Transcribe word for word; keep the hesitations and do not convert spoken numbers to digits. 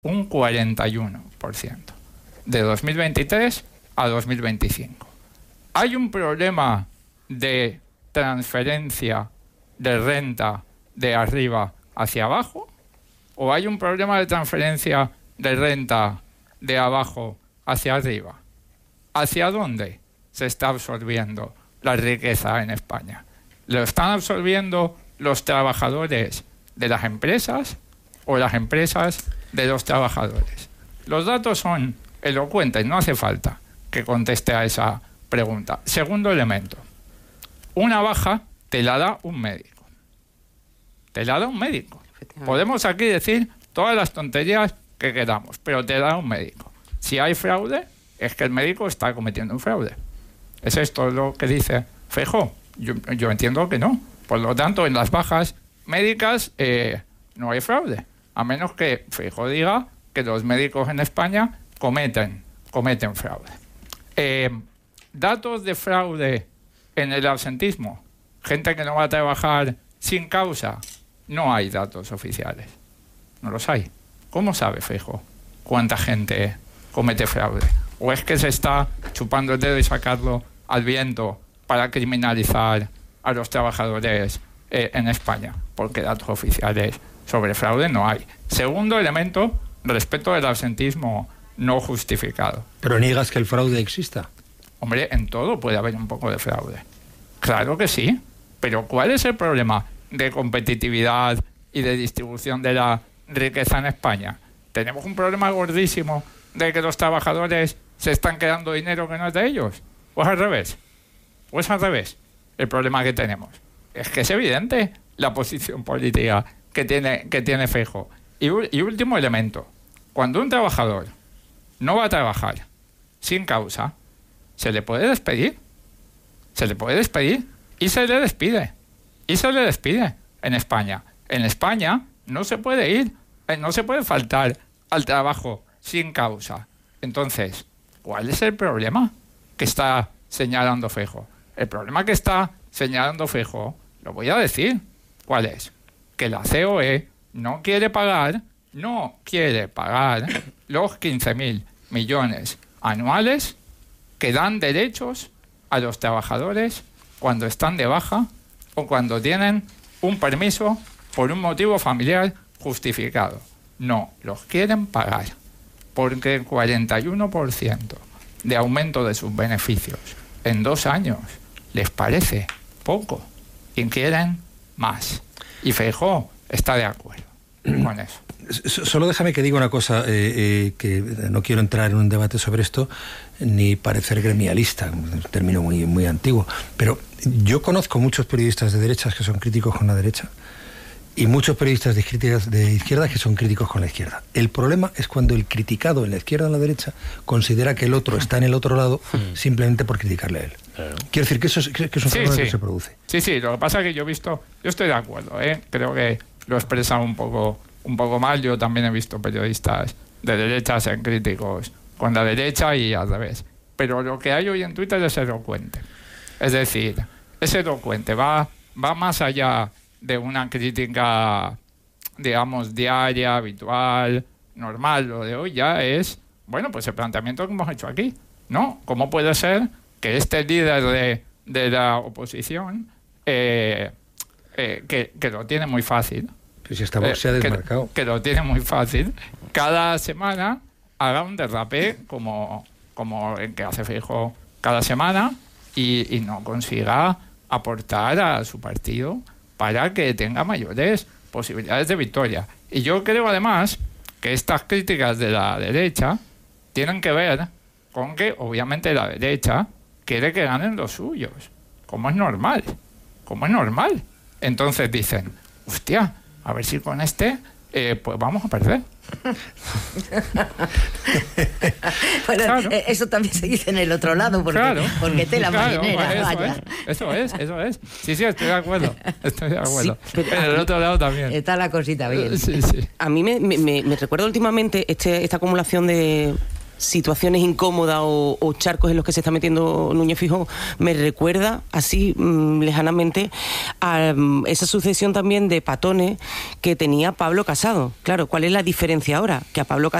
un cuarenta y uno por ciento, de dos mil veintitrés a dos mil veinticinco. ¿Hay un problema de transferencia de renta de arriba hacia abajo? ¿O hay un problema de transferencia de renta de abajo hacia arriba? ¿Hacia dónde se está absorbiendo la riqueza en España? ¿Lo están absorbiendo los trabajadores de las empresas o las empresas de los trabajadores? Los datos son elocuentes, no hace falta que conteste a esa pregunta. Segundo elemento, una baja te la da un médico. Te la da un médico. Podemos aquí decir todas las tonterías que queramos, pero te da un médico. Si hay fraude, es que el médico está cometiendo un fraude. ¿Es esto lo que dice Feijóo? Yo, yo entiendo que no. Por lo tanto, en las bajas médicas eh, no hay fraude, a menos que Feijóo diga que los médicos en España cometen, cometen fraude. Eh, datos de fraude en el absentismo. Gente que no va a trabajar sin causa. No hay datos oficiales. No los hay. ¿Cómo sabe Feijóo cuánta gente comete fraude? ¿O es que se está chupando el dedo y sacarlo al viento para criminalizar a los trabajadores eh, en España? Porque datos oficiales sobre fraude no hay. Segundo elemento, respecto del absentismo no justificado. ¿Pero niegas que el fraude exista? Hombre, en todo puede haber un poco de fraude. Claro que sí. Pero ¿cuál es el problema de competitividad y de distribución de la riqueza en España? Tenemos un problema gordísimo de que los trabajadores se están quedando dinero que no es de ellos. ¿O es al revés? ¿O es al revés el problema que tenemos? Es que es evidente la posición política que tiene, que tiene Feijóo. Y, y último elemento. Cuando un trabajador no va a trabajar sin causa, se le puede despedir. Se le puede despedir y se le despide. Y se le despide en España. En España no se puede ir, no se puede faltar al trabajo sin causa. Entonces, ¿cuál es el problema que está señalando Feijóo? El problema que está señalando Feijóo, lo voy a decir. ¿Cuál es? Que la C O E no quiere pagar, no quiere pagar los quince mil millones anuales que dan derechos a los trabajadores cuando están de baja o cuando tienen un permiso por un motivo familiar justificado. No, los quieren pagar porque el cuarenta y uno por ciento de aumento de sus beneficios en dos años les parece poco y quieren más. Y Feijóo está de acuerdo con eso. Solo déjame que diga una cosa, eh, eh, que no quiero entrar en un debate sobre esto ni parecer gremialista, un término muy, muy antiguo, pero yo conozco muchos periodistas de derechas que son críticos con la derecha y muchos periodistas de, de izquierda que son críticos con la izquierda. El problema es cuando el criticado en la izquierda o en la derecha considera que el otro está en el otro lado simplemente por criticarle a él. Claro. Quiero decir que eso es, que es un sí, fenómeno sí. que se produce. Sí, sí, lo que pasa es que yo he visto, yo estoy de acuerdo, ¿eh? Creo que lo he expresado un poco, un poco mal. Yo también he visto periodistas de derecha ser críticos con la derecha y al revés. Pero lo que hay hoy en Twitter es elocuente. Es decir, es elocuente, va, va más allá de una crítica, digamos, diaria, habitual, normal. Lo de hoy ya es, bueno, pues el planteamiento que hemos hecho aquí, ¿no? ¿Cómo puede ser que este líder de, de la oposición, eh, eh, que, que lo tiene muy fácil, pues si esta Vox se ha desmarcado, que, que lo tiene muy fácil, cada semana haga un derrape como, como el que hace Feijóo cada semana y, y no consiga aportar a su partido para que tenga mayores posibilidades de victoria? Y yo creo además que estas críticas de la derecha tienen que ver con que obviamente la derecha quiere que ganen los suyos, como es normal, como es normal. Entonces dicen, hostia, a ver si con este eh, pues vamos a perder. Bueno, claro. Eso también se dice en el otro lado, porque, claro. porque tela claro, marinera, eso vaya. Es, eso es, eso es. Sí, sí, estoy de acuerdo. Estoy de acuerdo. Sí, en el otro lado también. Está la cosita bien. Sí, sí. A mí me, me, me recuerda últimamente este, esta acumulación de, situaciones incómodas o, o charcos en los que se está metiendo Núñez Feijóo me recuerda así mmm, lejanamente a um, esa sucesión también de patones que tenía Pablo Casado. Claro, ¿cuál es la diferencia ahora? Que a Pablo Casado